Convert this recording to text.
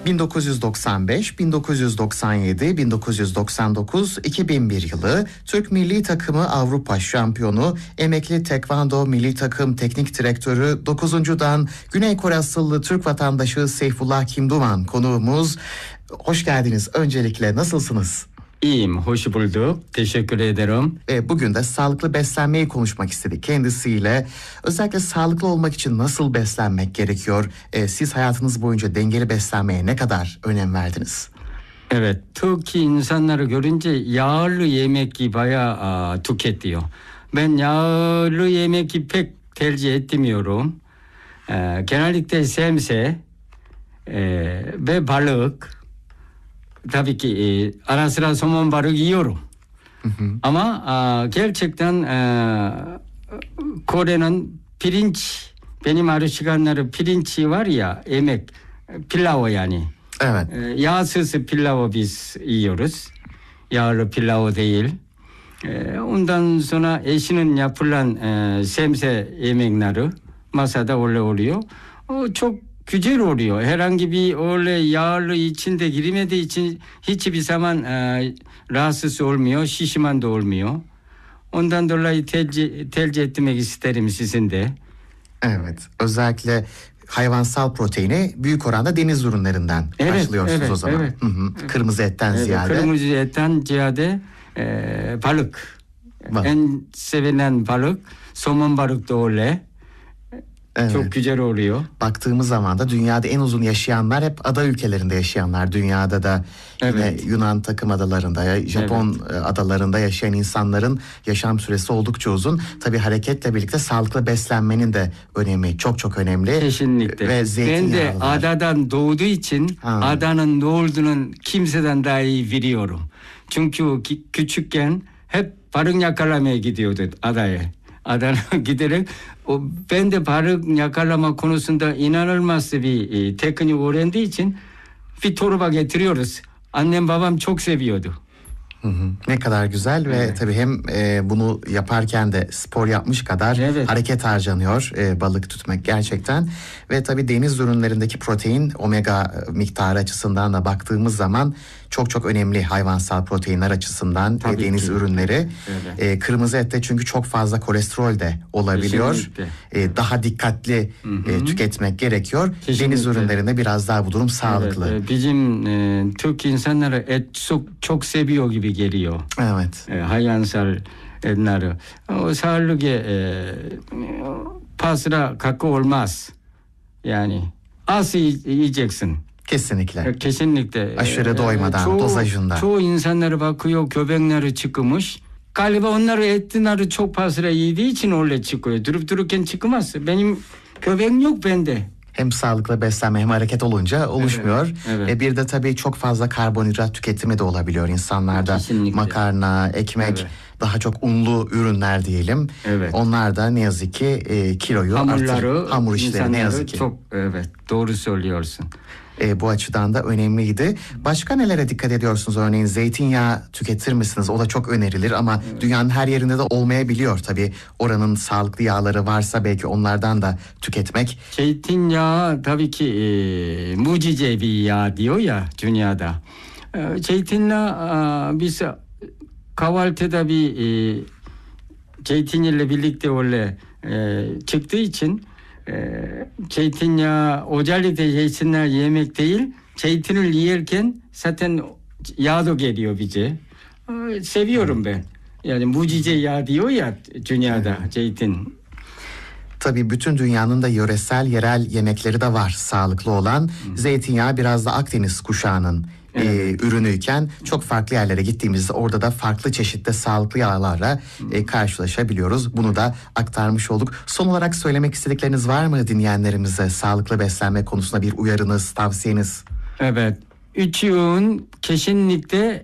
1995, 1997, 1999, 2001 yılı Türk Milli Takımı Avrupa Şampiyonu, emekli Tekvando Milli Takım Teknik Direktörü 9.dan Güney Kore asıllı Türk vatandaşı Seyfullah Kimduman konuğumuz. Hoş geldiniz. Öncelikle nasılsınız? İyiyim, hoş bulduk. Teşekkür ederim. Bugün de sağlıklı beslenmeyi konuşmak istedik kendisiyle. Özellikle sağlıklı olmak için nasıl beslenmek gerekiyor? Siz hayatınız boyunca dengeli beslenmeye ne kadar önem verdiniz? Evet, Türk insanları görünce yağlı yemek bayağı tüketiyor. Ben yağlı yemek pek tercih etmiyorum. Genellikle sebze ve balık. Tabii ki ara sıra somon balık yiyorum. Ama gerçekten Kore'nin pirinç, benim alışkanları pirinçi var ya, yemek, pilav yani. Evet. Yağsız pilavı biz yiyoruz. Yağlı pilav değil. Ondan sonra eşinin yapılan sebze yemekleri masada öyle oluyor. O çok güzel oluyor. Herhangi bir öyle yağlı içinde girmediği için hiçbir zaman rahatsız olmuyor, şişman da olmuyor. Ondan dolayı tercih etmek isterim sizin de. Evet. Özellikle hayvansal proteini büyük oranda deniz ürünlerinden karşılıyorsunuz o zaman. Evet. Kırmızı etten ziyade. Kırmızı etten ziyade balık. En sevilen balık, somon balık da öyle. Evet. Çok güzel oluyor. Baktığımız zaman da dünyada en uzun yaşayanlar hep ada ülkelerinde yaşayanlar. Dünyada da yine Yunan takım adalarında, Japon adalarında yaşayan insanların yaşam süresi oldukça uzun. Tabii hareketle birlikte sağlıklı beslenmenin de önemi çok önemli. Kesinlikle. Ve ben de adadan doğduğu için adanın ne olduğunu kimseden daha iyi biliyorum. Çünkü küçükken hep balık yakalamaya gidiyordu adaya. Adana giderek ben de balık yakalama konusunda inanılmaz bir teknik öğrendiği için bir torba getiriyoruz. Annem babam çok seviyordu. Ne kadar güzel ve tabii hem bunu yaparken de spor yapmış kadar hareket harcanıyor balık tutmak gerçekten. Ve tabii deniz ürünlerindeki protein omega miktarı açısından da baktığımız zaman çok önemli hayvansal proteinler açısından deniz ürünleri. Kırmızı ette çünkü çok fazla kolesterol de olabiliyor. Daha dikkatli tüketmek gerekiyor. Kesinlikle. Deniz ürünlerinde biraz daha bu durum sağlıklı. Evet, bizim Türk insanları et çok seviyor gibi geliyor. Evet. Hayvansal etleri. O sağlığa fazla katkı olmaz. Yani az yiyeceksin. Kesinlikle. Kesinlikle. Aşırı doymadan, dozajında. Çoğu insanlara bakıyor, göbekleri çıkmış. Galiba onlar etleri çok fazla yediği için öyle çıkıyor. Durup dururken çıkmaz. Benim göbeğim yok bende. Hem sağlıklı beslenme hem hareket olunca oluşmuyor. Evet. Bir de tabii çok fazla karbonhidrat tüketimi de olabiliyor insanlarda. Kesinlikle. Makarna, ekmek, daha çok unlu ürünler diyelim. Evet. Onlar da ne yazık ki kiloyu artırır. Hamur işleri ne yazık ki. Çok doğru söylüyorsun. Bu açıdan da önemliydi. Başka nelere dikkat ediyorsunuz? Örneğin zeytinyağı tüketir misiniz? O da çok önerilir ama dünyanın her yerinde de olmayabiliyor tabii. Oranın sağlıklı yağları varsa belki onlardan da tüketmek. Zeytinyağı tabii ki mucize bir yağ diyor ya dünyada. Zeytinyağı biz kahvaltıda bir zeytinyağıyla birlikte öyle çıktığı için zeytinyağı özellikle zeytinyağı yemek değil, zeytinyağı yerken zaten yağ da geliyor bize. Seviyorum ben. Yani mucize yağ diyor ya dünyada zeytin. Tabii bütün dünyanın da yöresel, yerel yemekleri de var sağlıklı olan. Zeytinyağı biraz da Akdeniz kuşağının ürünüyken çok farklı yerlere gittiğimizde orada da farklı çeşitli sağlıklı yağlarla karşılaşabiliyoruz. Bunu da aktarmış olduk. Son olarak söylemek istedikleriniz var mı dinleyenlerimize? Sağlıklı beslenme konusunda bir uyarınız, tavsiyeniz? Evet. 3 öğün kesinlikle